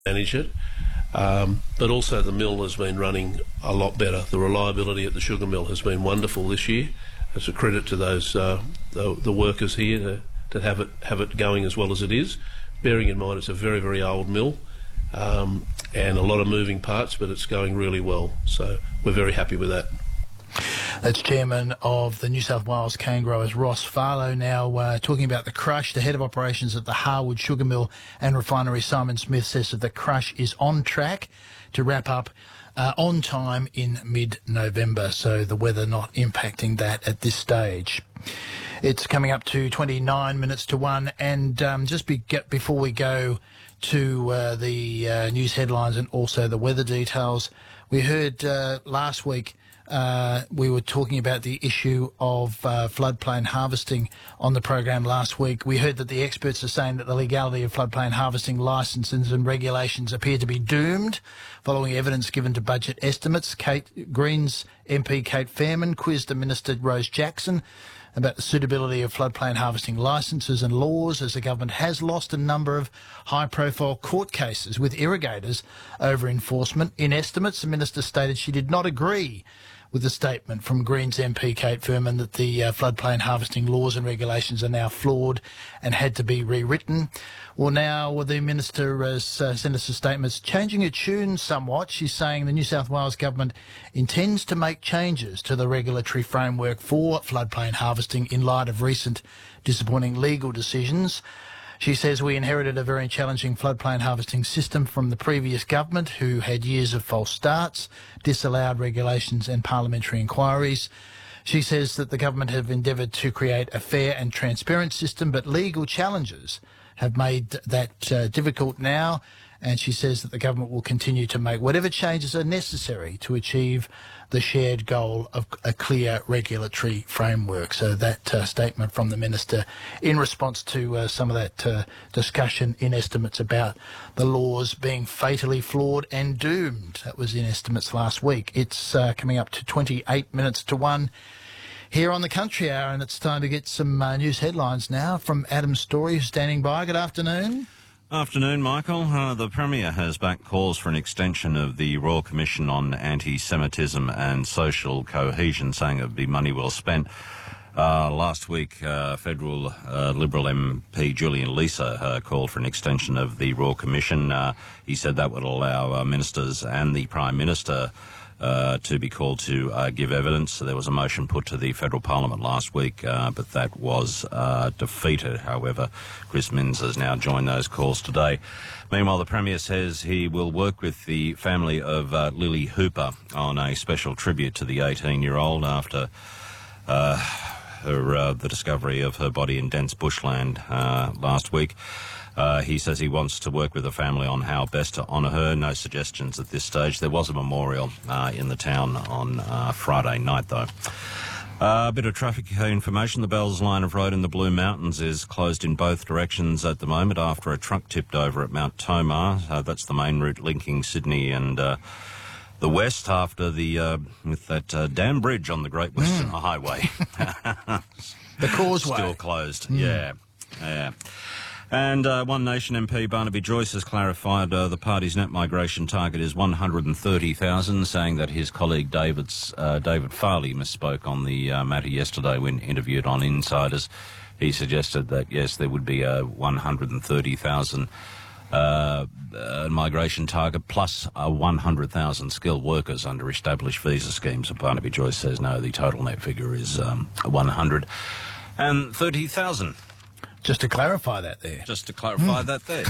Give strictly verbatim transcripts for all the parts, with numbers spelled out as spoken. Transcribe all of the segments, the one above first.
manage it. Um, but also the mill has been running a lot better. The reliability at the sugar mill has been wonderful this year. It's a credit to those uh, the, the workers here to, to have it have it going as well as it is. Bearing in mind it's a very, very old mill um, and a lot of moving parts, but it's going really well. So we're very happy with that. That's Chairman of the New South Wales Cane Growers, Ross Farlow, now uh, talking about the crush. The Head of Operations at the Harwood Sugar Mill and Refinery, Simon Smith, says that the crush is on track to wrap up uh, on time in mid-November, so the weather not impacting that at this stage. It's coming up to twenty-nine minutes to one, and um, just be, get, before we go to uh, the uh, news headlines and also the weather details, we heard uh, last week Uh, we were talking about the issue of uh, floodplain harvesting on the program last week. We heard that the experts are saying that the legality of floodplain harvesting licences and regulations appear to be doomed following evidence given to budget estimates. Kate Greens M P Kate Fairman quizzed the Minister Rose Jackson about the suitability of floodplain harvesting licences and laws, as the government has lost a number of high-profile court cases with irrigators over enforcement. In estimates, the Minister stated she did not agree with the statement from Greens M P Kate Fairman that the uh, floodplain harvesting laws and regulations are now flawed and had to be rewritten. Well, now the Minister has uh, sent us a statement changing her tune somewhat. She's saying the New South Wales Government intends to make changes to the regulatory framework for floodplain harvesting in light of recent disappointing legal decisions. She says we inherited a very challenging floodplain harvesting system from the previous government, who had years of false starts, disallowed regulations and parliamentary inquiries. She says that the government have endeavoured to create a fair and transparent system, but legal challenges have made that uh, difficult now. And she says that the government will continue to make whatever changes are necessary to achieve the shared goal of a clear regulatory framework. So that uh, statement from the Minister in response to uh, some of that uh, discussion in estimates about the laws being fatally flawed and doomed. That was in estimates last week. It's uh, coming up to twenty-eight minutes to one here on the Country Hour, and it's time to get some uh, news headlines now from Adam Story, who's standing by. Good afternoon. Afternoon, Michael. Uh, the Premier has backed calls for an extension of the Royal Commission on Anti-Semitism and Social Cohesion, saying it would be money well spent. Uh, last week, uh, federal uh, Liberal M P Julian Leeser uh, called for an extension of the Royal Commission. Uh, he said that would allow uh, ministers and the Prime Minister Uh, to be called to uh, give evidence. So there was a motion put to the federal parliament last week, uh, but that was uh, defeated. However, Chris Minns has now joined those calls today. Meanwhile, the Premier says he will work with the family of uh, Lily Hooper on a special tribute to the eighteen-year-old after uh, her, uh, the discovery of her body in dense bushland uh, last week. Uh, he says he wants to work with the family on how best to honour her. No suggestions at this stage. There was a memorial uh, in the town on uh, Friday night, though. Uh, a bit of traffic information. The Bells line of road in the Blue Mountains is closed in both directions at the moment after a truck tipped over at Mount Tomar. Uh, that's the main route linking Sydney and uh, the west, after the uh, with that uh, dam bridge on the Great Western mm. Highway. The causeway. Still closed, mm. yeah. Yeah. And uh, One Nation M P Barnaby Joyce has clarified uh, the party's net migration target is one hundred thirty thousand, saying that his colleague David's, uh, David Farley misspoke on the uh, matter yesterday when interviewed on Insiders. He suggested that, yes, there would be a one hundred thirty thousand uh, uh, migration target plus uh, one hundred thousand skilled workers under established visa schemes. And Barnaby Joyce says, no, the total net figure is um, one hundred thirty thousand. Just to clarify that there. Just to clarify mm. that there.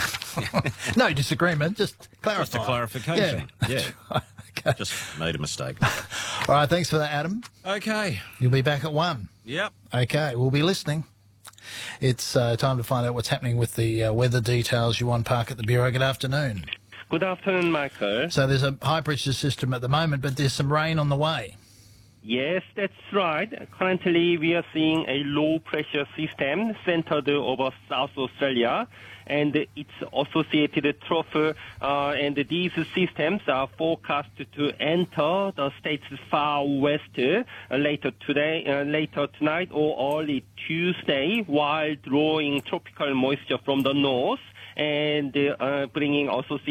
No disagreement, just clarify. Just a clarification. Yeah. yeah. Okay. Just made a mistake. All right, thanks for that, Adam. Okay. You'll be back at one. Yep. Okay, we'll be listening. It's uh, time to find out what's happening with the uh, weather details. Yuan Park at the Bureau. Good afternoon. Good afternoon, Michael. So there's a high pressure system at the moment, but there's some rain on the way. Yes, that's right. Currently, we are seeing a low-pressure system centered over South Australia, and its associated trough, uh, and these systems are forecast to enter the state's far west uh, later today, uh, later tonight or early Tuesday, while drawing tropical moisture from the north and uh, bringing associated